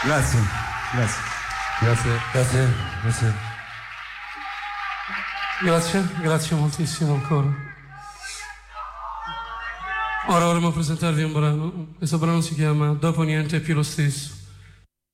Grazie, grazie. Grazie, grazie, grazie. Grazie, grazie moltissimo ancora. Ora vorremmo presentarvi un brano. Questo brano si chiama Dopo niente è più lo stesso.